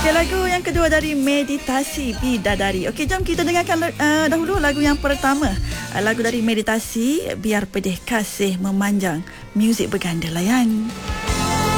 Okey, lagu yang kedua dari Meditasi Bidadari. Okey, jom kita dengarkan dahulu lagu yang pertama. Lagu dari Meditasi, Biar Pedih Kasih Memanjang. Muzik berganda layan.